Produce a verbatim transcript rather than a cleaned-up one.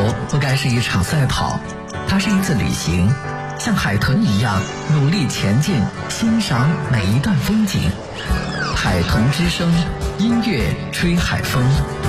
活不该是一场赛跑，它是一次旅行，像海豚一样努力前进，欣赏每一段风景。海豚之声，音乐吹海风。